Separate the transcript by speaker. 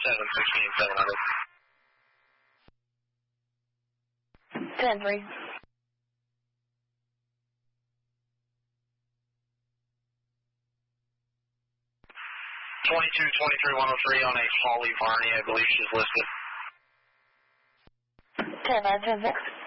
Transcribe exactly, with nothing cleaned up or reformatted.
Speaker 1: seven sixteen seven hundred.
Speaker 2: ten three.
Speaker 1: twenty-two twenty-three one oh three on a Holly Varney, I believe she's listed.
Speaker 2: ten nine ten six.